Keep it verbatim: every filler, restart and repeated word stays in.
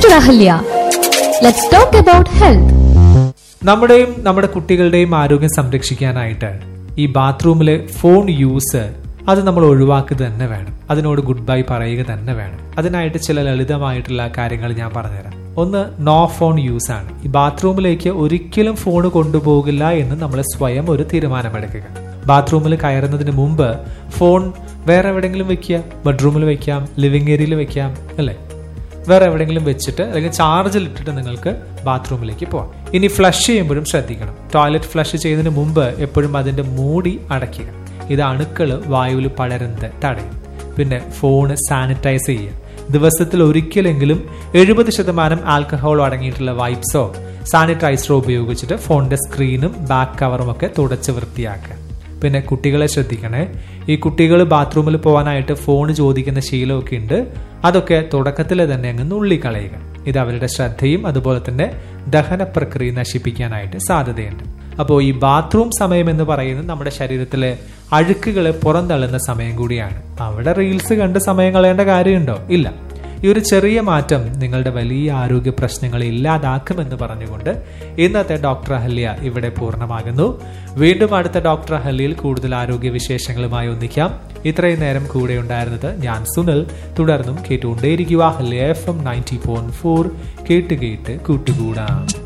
Doctor Ahalya. Let's talk about health. നമ്മുടെയും നമ്മുടെ കുട്ടികളുടെയും ആരോഗ്യം സംരക്ഷിക്കാനായിട്ട് ഈ ബാത്റൂമിലെ ഫോൺ യൂസ് അത് നമ്മൾ ഒഴിവാക്കുക തന്നെ വേണം. അതിനോട് ഗുഡ് ബൈ പറയുക തന്നെ വേണം. അതിനായിട്ട് ചില ലളിതമായിട്ടുള്ള കാര്യങ്ങൾ ഞാൻ പറഞ്ഞുതരാം. ഒന്ന്, നോ ഫോൺ യൂസ് ആണ്. ഈ ബാത്റൂമിലേക്ക് ഒരിക്കലും ഫോൺ കൊണ്ടുപോകില്ല എന്ന് നമ്മൾ സ്വയം ഒരു തീരുമാനമെടുക്കുക. ബാത്റൂമിൽ കയറുന്നതിന് മുമ്പ് ഫോൺ വേറെ എവിടെയെങ്കിലും വെക്കുക. ബെഡ്റൂമിൽ വെക്കാം, ലിവിംഗ് ഏരിയയിൽ വെക്കാം, അല്ലേ? വേറെ എവിടെയെങ്കിലും വെച്ചിട്ട് അല്ലെങ്കിൽ ചാർജിൽ ഇട്ടിട്ട് നിങ്ങൾക്ക് ബാത്റൂമിലേക്ക് പോവാം. ഇനി ഫ്ലഷ് ചെയ്യുമ്പോഴും ശ്രദ്ധിക്കണം. ടോയ്ലറ്റ് ഫ്ലഷ് ചെയ്യുന്നതിന് മുമ്പ് എപ്പോഴും അതിന്റെ മൂടി അടയ്ക്കുക. ഇത് അണുക്കൾ വായുവിൽ പടരുന്നത് തടയും. പിന്നെ ഫോണ് സാനിറ്റൈസ് ചെയ്യുക. ദിവസത്തിൽ ഒരിക്കലെങ്കിലും എഴുപത് ശതമാനം ആൽക്കഹോൾ അടങ്ങിയിട്ടുള്ള വൈപ്സോ സാനിറ്റൈസറോ ഉപയോഗിച്ചിട്ട് ഫോണിന്റെ സ്ക്രീനും ബാക്ക് കവറും ഒക്കെ തുടച്ച് വൃത്തിയാക്കുക. പിന്നെ കുട്ടികളെ ശ്രദ്ധിക്കണേ. ഈ കുട്ടികൾ ബാത്റൂമിൽ പോകാനായിട്ട് ഫോൺ ചോദിക്കുന്ന ശീലമൊക്കെ ഉണ്ട്. അതൊക്കെ തുടക്കത്തിൽ തന്നെ അങ്ങ് നുള്ളിക്കളയുക. ഇത് അവരുടെ ശ്രദ്ധയും അതുപോലെ തന്നെ ദഹന പ്രക്രിയ നശിപ്പിക്കാനായിട്ട് സാധ്യതയുണ്ട്. അപ്പോൾ ഈ ബാത്റൂം സമയം എന്ന് പറയുന്നത് നമ്മുടെ ശരീരത്തിലെ അഴുക്കുകളെ പുറന്തള്ളുന്ന സമയം കൂടിയാണ്. അവിടെ റീൽസ് കണ്ട് സമയം കളയേണ്ട കാര്യമുണ്ടോ? ഇല്ല. ഈ ഒരു ചെറിയ മാറ്റം നിങ്ങളുടെ വലിയ ആരോഗ്യ പ്രശ്നങ്ങളെ ഇല്ലാതാക്കുമെന്ന് പറഞ്ഞുകൊണ്ട് ഇന്നത്തെ ഡോക്ടർ അഹല്യ ഇവിടെ പൂർണ്ണമാകുന്നു. വീണ്ടും അടുത്ത ഡോക്ടർ അഹല്യയിൽ കൂടുതൽ ആരോഗ്യ വിശേഷങ്ങളുമായി ഒന്നിക്കാം. ഇത്രയും നേരം കൂടെ ഉണ്ടായിരുന്നത് ഞാൻ സുനിൽ. തുടർന്നും കേട്ടുകൊണ്ടേയിരിക്കുക Ahalya F M ninety point four. കേട്ട് കേട്ട് കൂട്ടുകൂടാം.